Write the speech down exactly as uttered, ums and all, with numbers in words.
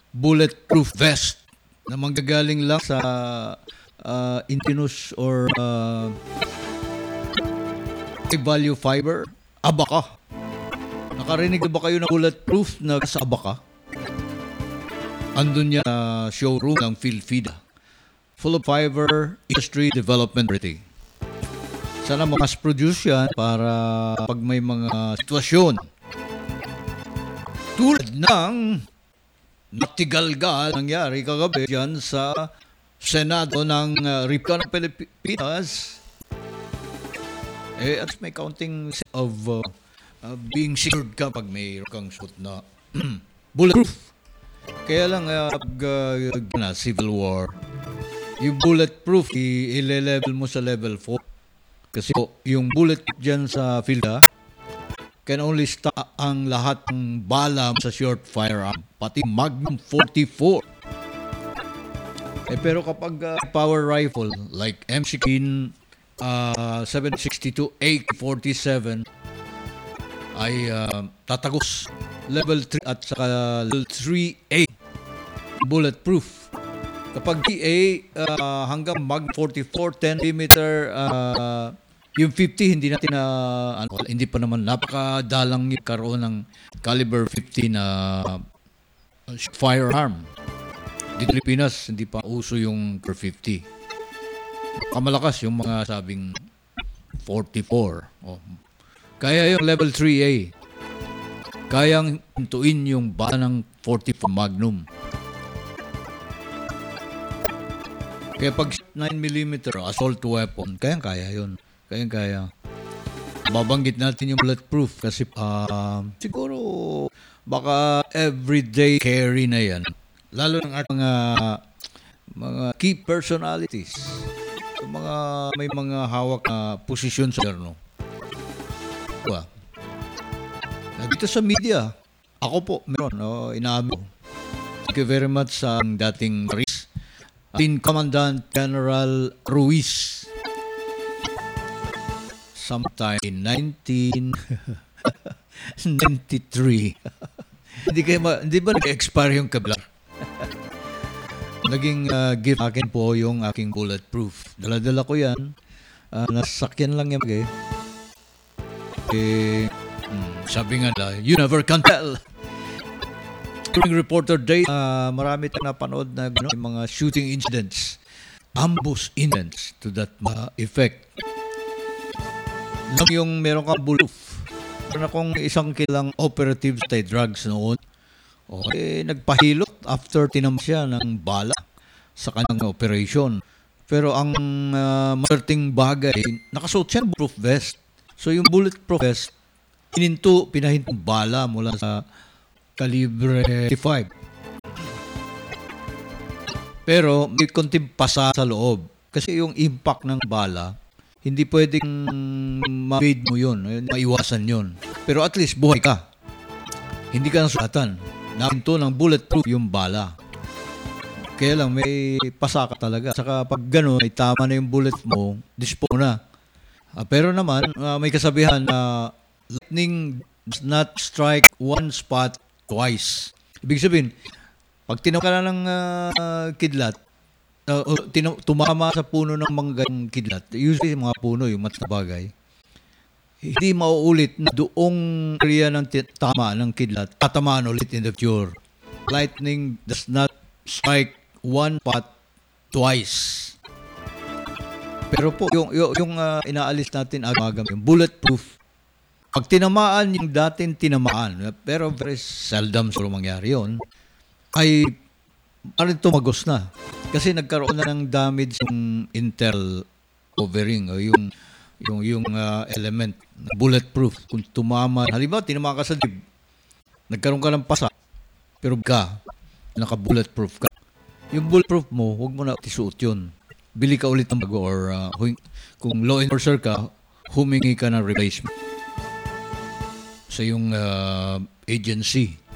bulletproof vest na manggagaling lang sa uh, Intinus or uh, value fiber, Abaka. Nakarinig na ba kayo ng bulletproof na sa Abaka? Andun niya sa showroom ng PhilFida. Full of fiber, industry development rating. Sana mass produce yan para pag may mga sitwasyon tulad ng natigalgal nangyari kagabi dyan sa Senado ng uh, Republika ng Pilipinas, eh at may counting of uh, uh, being secured ka pag may kang suit na bulletproof. Kaya lang uh, pag uh, na civil war, yung bulletproof i-level mo sa level four. Kasi yung bullet dyan sa PhilFida can only stop ang lahat ng bala sa short firearm, pati Magnum forty-four. Eh, pero kapag uh, power rifle like M sixteen, uh, seven sixty-two, A K forty-seven ay uh, tatagos level three at saka level three A bulletproof. Kapag D A uh, hanggang Mag forty-four, ten millimeter, uh, yung fifty hindi natin na uh, ano, hindi pa naman napakadalang yung karoon ng caliber fifty na uh, firearm. Dito Pilipinas hindi pa uso yung per fifty. Kamalakas yung mga sabing forty-four. Oh. Kaya yung level three A. Kayang hintuin yung bala ng forty-four Magnum. Kaya pag nine millimeter assault weapon, kayang-kaya yun. Kayang-kaya. Babanggit natin yung bulletproof kasi uh, siguro baka everyday carry na yan. Lalo ng mga mga key personalities. So, mga may mga hawak na posisyon sa gobyerno. Diba? Dito sa media, ako po meron, no, inaamin ko. Thank you very much sa um, dating Maris. Team Commandant General Ruiz sometime in nineteen ninety-three. Hindi kayo ma- hindi ba nag-expire yung Kevlar? Naging uh, gift akin po yung aking bulletproof. Dala-dala ko yan. Uh, nasakyan lang yan. Okay? Eh, hmm, sabi nga na, you never can tell. During Reporter Day, uh, marami tayong napanood na you know, mga shooting incidents, ambush incidents to that uh, effect. Lang yung meron kang bulletproof. Meron akong isang kilang operative stay drugs noon. Okay, nagpahilot after tinama siya ng bala sa kanyang operation. Pero ang uh, maserting bagay, nakasuot siya ng bulletproof vest. So yung bulletproof vest, pininto, pinahintong bala mula sa calibre fifty-five. Pero may konting pasa sa loob. Kasi yung impact ng bala, hindi pwedeng ma-evade mo yun. Maiwasan yun. Pero at least buhay ka. Hindi ka nasugatan. Nakinto ng bulletproof yung bala. Kaya lang may pasa ka talaga. Saka pag gano'n, ay tama na yung bullet mo, dispose na. Uh, pero naman, uh, may kasabihan na lightning does not strike one spot twice. Ibig sabihin, pag tinama ka na ng uh, kidlat, uh, tina- tumama sa puno ng manggang kidlat, usually mga puno, yung mataas na bagay, hindi mauulit na doong area ng t- tama ng kidlat, tatamaan ulit in the future. Lightning does not strike one spot twice. Pero po, yung, yung, yung uh, inaalis natin agam, yung bulletproof, pag tinamaan yung dating tinamaan, pero very seldom siguro mangyari yun, ay parang tumagos na. Kasi nagkaroon na ng damage yung intel covering o yung yung yung uh, element bulletproof. Kung tumama, halimbawa tinamaan ka sa dib, nagkaroon ka ng pasa, pero ka, naka-bulletproof ka. Yung bulletproof mo, huwag mo na isuot yun. Bili ka ulit ng bago or uh, kung law enforcer ka, humingi ka ng replacement sa yung uh, agency